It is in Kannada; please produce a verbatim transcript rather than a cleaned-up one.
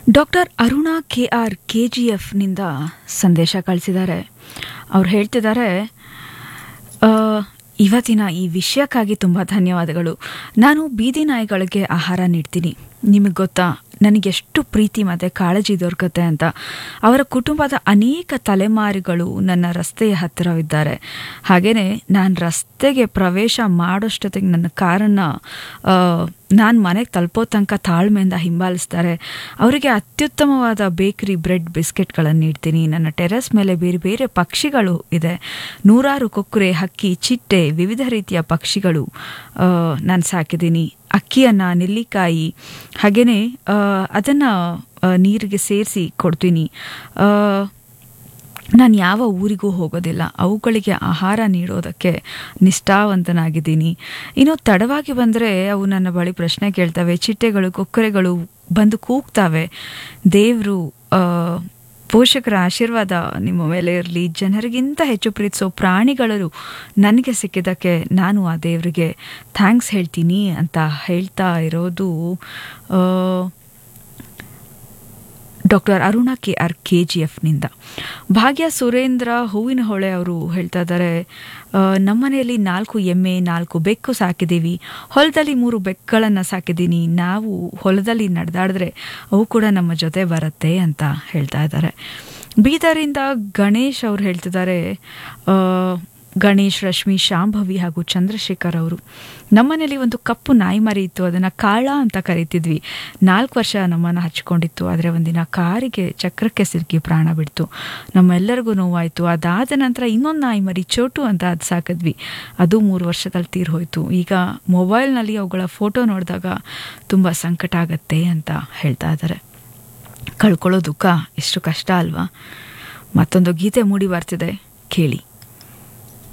Doctor Aruna K R K G ಎಫ್ನಿಂದ ಸಂದೇಶ ಕಳಿಸಿದ್ದಾರೆ. ಅವ್ರು ಹೇಳ್ತಿದ್ದಾರೆ, ಇವತ್ತಿನ ಈ ವಿಷಯಕ್ಕಾಗಿ ತುಂಬ ಧನ್ಯವಾದಗಳು. ನಾನು ಬೀದಿ ನಾಯಿಗಳಿಗೆ ಆಹಾರ ನೀಡ್ತೀನಿ. ನಿಮಗೆ ಗೊತ್ತಾ ನನಗೆಷ್ಟು ಪ್ರೀತಿ ಮತ್ತು ಕಾಳಜಿ ದೊರಕುತ್ತೆ ಅಂತ. ಅವರ ಕುಟುಂಬದ ಅನೇಕ ತಲೆಮಾರುಗಳು ನನ್ನ ರಸ್ತೆಯ ಹತ್ತಿರವಿದ್ದಾರೆ. ಹಾಗೆಯೇ ನಾನು ರಸ್ತೆಗೆ ಪ್ರವೇಶ ಮಾಡೋಷ್ಟೊತ್ತಿಗೆ ನನ್ನ ಕಾರನ್ನು ನಾನು ಮನೆಗೆ ತಲುಪೋ ತನಕ ತಾಳ್ಮೆಯಿಂದ ಹಿಂಬಾಲಿಸ್ತಾರೆ. ಅವರಿಗೆ ಅತ್ಯುತ್ತಮವಾದ ಬೇಕರಿ ಬ್ರೆಡ್ ಬಿಸ್ಕೆಟ್ಗಳನ್ನು ನೀಡ್ತೀನಿ. ನನ್ನ ಟೆರೆಸ್ ಮೇಲೆ ಬೇರೆ ಬೇರೆ ಪಕ್ಷಿಗಳು ಇದೆ. ನೂರಾರು ಕೊಕ್ಕರೆ, ಹಕ್ಕಿ, ಚಿಟ್ಟೆ, ವಿವಿಧ ರೀತಿಯ ಪಕ್ಷಿಗಳು ನಾನು ಸಾಕಿದ್ದೀನಿ. ಅಕ್ಕಿಯನ್ನು, ನೆಲ್ಲಿಕಾಯಿ, ಹಾಗೆಯೇ ಅದನ್ನು ನೀರಿಗೆ ಸೇರಿಸಿ ಕೊಡ್ತೀನಿ. ನಾನು ಯಾವ ಊರಿಗೂ ಹೋಗೋದಿಲ್ಲ. ಅವುಗಳಿಗೆ ಆಹಾರ ನೀಡೋದಕ್ಕೆ ನಿಷ್ಠಾವಂತನಾಗಿದ್ದೀನಿ. ಇನ್ನು ತಡವಾಗಿ ಬಂದರೆ ಅವು ನನ್ನ ಬಳಿ ಪ್ರಶ್ನೆ ಕೇಳ್ತವೆ. ಚಿಟ್ಟೆಗಳು, ಕೊಕ್ಕರೆಗಳು ಬಂದು ಕೂಗ್ತವೆ. ದೇವರು ಪೋಷಕರ ಆಶೀರ್ವಾದ ನಿಮ್ಮ ಮೇಲೆ ಇರಲಿ. ಜನರಿಗಿಂತ ಹೆಚ್ಚು ಪ್ರೀತಿಸೋ ಪ್ರಾಣಿಗಳು ನನಗೆ ಸಿಕ್ಕಿದ್ದಕ್ಕೆ ನಾನು ಆ ದೇವರಿಗೆ ಥ್ಯಾಂಕ್ಸ್ ಹೇಳ್ತೀನಿ ಅಂತ ಹೇಳ್ತಾ ಇರೋದು doctor Aruna K R K G ಎಫ್ನಿಂದ. ಭಾಗ್ಯ ಸುರೇಂದ್ರ ಹೂವಿನ ಹೊಳೆ ಅವರು ಹೇಳ್ತಾ ಇದ್ದಾರೆ, ನಮ್ಮನೆಯಲ್ಲಿ ನಾಲ್ಕು ಎಮ್ಮೆ, ನಾಲ್ಕು ಬೆಕ್ಕು ಸಾಕಿದ್ದೀವಿ. ಹೊಲದಲ್ಲಿ ಮೂರು ಬೆಕ್ಕುಗಳನ್ನು ಸಾಕಿದ್ದೀನಿ. ನಾವು ಹೊಲದಲ್ಲಿ ನಡೆದಾಡಿದ್ರೆ ಅವು ಕೂಡ ನಮ್ಮ ಜೊತೆ ಬರುತ್ತೆ ಅಂತ ಹೇಳ್ತಾ ಇದ್ದಾರೆ. ಬೀದರಿಂದ ಗಣೇಶ್ ಅವರು ಹೇಳ್ತಿದ್ದಾರೆ, ಗಣೇಶ್, ರಶ್ಮಿ, ಶಾಂಭವಿ ಹಾಗೂ ಚಂದ್ರಶೇಖರ್ ಅವರು, ನಮ್ಮನೇಲಿ ಒಂದು ಕಪ್ಪು ನಾಯಿ ಮರಿ ಇತ್ತು. ಅದನ್ನು ಕಾಳ ಅಂತ ಕರೀತಿದ್ವಿ. ನಾಲ್ಕು ವರ್ಷ ನಮ್ಮನ್ನು ಹಚ್ಕೊಂಡಿತ್ತು. ಆದರೆ ಒಂದಿನ ಕಾರಿಗೆ ಚಕ್ರಕ್ಕೆ ಸಿಲುಕಿ ಪ್ರಾಣ ಬಿಡ್ತು. ನಮ್ಮೆಲ್ಲರಿಗೂ ನೋವಾಯಿತು. ಅದಾದ ನಂತರ ಇನ್ನೊಂದು ನಾಯಿ ಮರಿ ಚೋಟು ಅಂತ ಅದು ಸಾಕಿದ್ವಿ. ಅದು ಮೂರು ವರ್ಷದಲ್ಲಿ ತೀರ್ ಹೋಯಿತು. ಈಗ ಮೊಬೈಲ್ನಲ್ಲಿ ಅವುಗಳ ಫೋಟೋ ನೋಡಿದಾಗ ತುಂಬ ಸಂಕಟ ಆಗತ್ತೆ ಅಂತ ಹೇಳ್ತಾ ಇದ್ದಾರೆ. ಕಳ್ಕೊಳ್ಳೋ ದುಃಖ ಎಷ್ಟು ಕಷ್ಟ ಅಲ್ವಾ? ಮತ್ತೊಂದು ಗೀತೆ ಮೂಡಿ ಬರ್ತಿದೆ, ಕೇಳಿ.